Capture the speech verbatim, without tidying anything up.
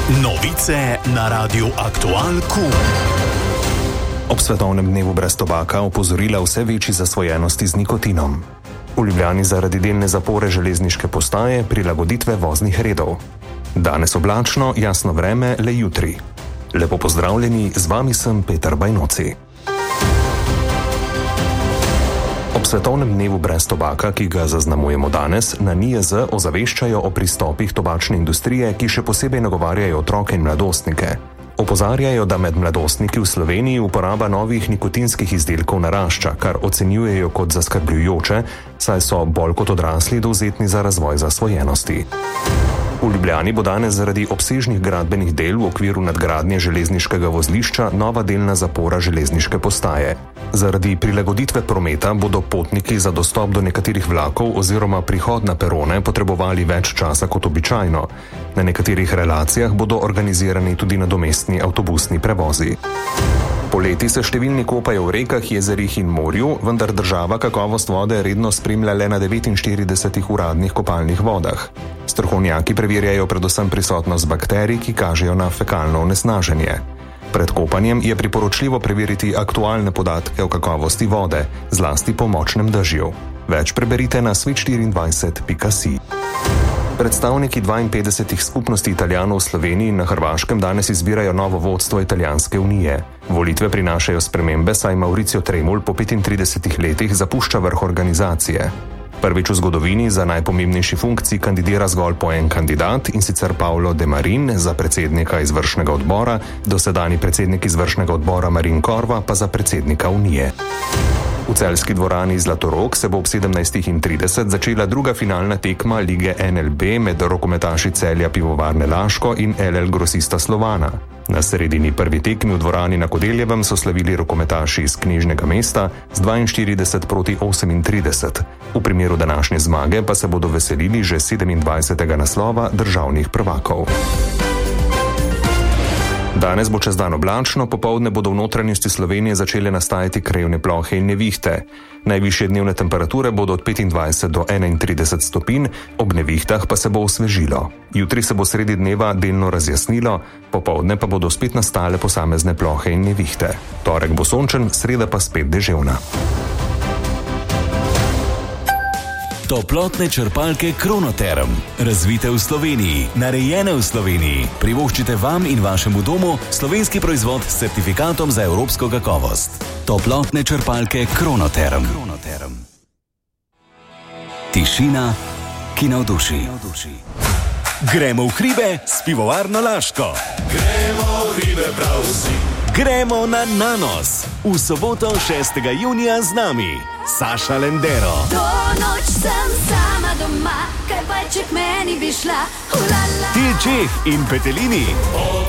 Novice na Radiu Aktual Q. Ob svetovnem dnevu brez tobaka opozorila vse večji zasvojenosti z nikotinom. V Ljubljani zaradi delne zapore železniške postaje prilagoditve voznih redov. Danes oblačno, jasno vreme, le jutri. Lepo pozdravljeni, z vami sem Peter Bajnoci. Ob svetovnem dnevu brez tobaka, ki ga zaznamujemo danes, na N I J Z ozaveščajo o pristopih tobačne industrije, ki še posebej nagovarjajo otroke in mladostnike. Opozarjajo, da med mladostniki v Sloveniji uporaba novih nikotinskih izdelkov narašča, kar ocenjujejo kot zaskrbljujoče, saj so bolj kot odrasli dovzetni za razvoj zasvojenosti. V Ljubljani bo danes zaradi obsežnih gradbenih del v okviru nadgradnje železniškega vozlišča nova delna zapora železniške postaje. Zaradi prilagoditve prometa bodo potniki za dostop do nekaterih vlakov oziroma prihod na perone potrebovali več časa kot običajno. Na nekaterih relacijah bodo organizirani tudi nadomestni avtobusni prevozi. Poleti se številni kopajo v rekah, jezerih in morju, vendar država kakovost vode redno spremlja le na devetinštiridesetih uradnih kopalnih vodah. Strokovnjaki preverjajo predvsem prisotnost bakterij, ki kažejo na fekalno onesnaženje. Pred kopanjem je priporočljivo preveriti aktualne podatke o kakovosti vode, zlasti po močnem dežju. Več preberite na svet štiriindvajset pika si. Predstavniki dvainpetdesetih skupnosti Italijanov v Sloveniji in na Hrvaškem danes izbirajo novo vodstvo Italijanske unije. Volitve prinašajo spremembe, saj Mauricio Tremul po petintridesetih letih zapušča vrh organizacije. Prvič v zgodovini za najpomembnejši funkciji kandidira zgolj po en kandidat, in sicer Paolo De Marin za predsednika izvršnega odbora, dosedanji predsednik izvršnega odbora Marin Korva pa za predsednika unije. V celjski dvorani Zlatorog se bo ob sedemnajstih trideset začela druga finalna tekma lige N L B med rokometaši Celja Pivovarne Laško in L L Grosista Slovana. Na sredini prvi tekmi v dvorani na Kodeljevem so slavili rokometaši iz Knežnega mesta z dvainštirideset proti osemintrideset. V primeru današnje zmage pa se bodo veselili že sedemindvajsetega naslova državnih prvakov. Danes bo čez dan oblačno, popoldne bodo v notranjosti Slovenije začele nastajati krajevne plohe in nevihte. Najvišje dnevne temperature bodo od petindvajset do enaintrideset stopinj, ob nevihtah pa se bo osvežilo. Jutri se bo sredi dneva delno razjasnilo, popoldne pa bodo spet nastale posamezne plohe in nevihte. Torek bo sončen, sreda pa spet deževna. Toplotne črpalke Kronoterm. Razvite v Sloveniji, narejene v Sloveniji. Privoščite vam in vašemu domu slovenski proizvod s certifikatom za evropsko kakovost. Toplotne črpalke Kronoterm. Kronoterm. Tišina, ki navduši. Gremo v hribe s pivovarno Laško. Gremo v hribe prav vsi. Gremo na Nanos. V soboto šestega junija z nami Saša Lendero. To noč sem sama doma, kaj pa če k meni bi šla. Ulala. Tilčeh in Petelini.